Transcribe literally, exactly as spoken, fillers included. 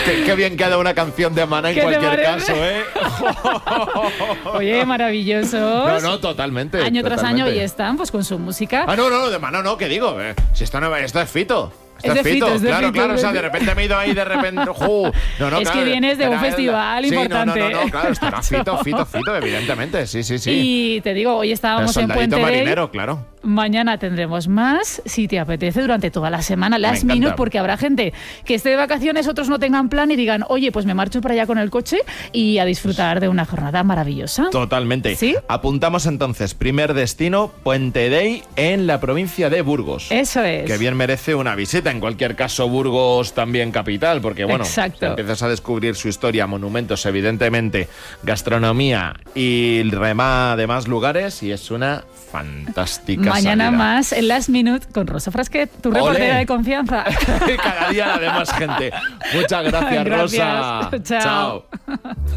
qué, qué bien queda una canción de Maná en cualquier caso, ¿eh? Oye, maravillosos. No, no, totalmente. Año totalmente. tras año y están pues con su música. Ah, no, no, de Maná no, ¿qué digo? Eh, si esto, no, esto es Fito. Es de Fito, es de claro, Fito, claro, es de o sea, de repente me he ido ahí, de repente, ¡ju! No, no, es claro, que vienes de un era- festival sí, importante. No, no, no, no, claro, estará Fito, Fito, Fito, evidentemente, sí, sí, sí. Y te digo, hoy El estábamos en soldadito Puente Day. marinero, claro. Mañana tendremos más, si te apetece, durante toda la semana, last encanta. minute, porque habrá gente que esté de vacaciones, otros no tengan plan y digan, oye, pues me marcho para allá con el coche y a disfrutar de una jornada maravillosa. Totalmente. ¿Sí? Apuntamos entonces, primer destino, Puente Day en la provincia de Burgos. Eso es. Que bien merece una visita. En cualquier caso, Burgos también capital, porque bueno, Exacto. empiezas a descubrir su historia, monumentos, evidentemente, gastronomía y remá de más lugares y es una fantástica Mañana salida. más en Last Minute con Rosa Frasquet, tu ¡Ole! reportera de confianza. Cada día la de más gente. Muchas gracias, Gracias. Rosa. Chao. Chao.